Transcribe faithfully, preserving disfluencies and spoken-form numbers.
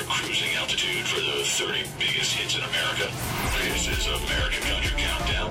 start cruising altitude for the thirty biggest hits in America. This is American Country Countdown.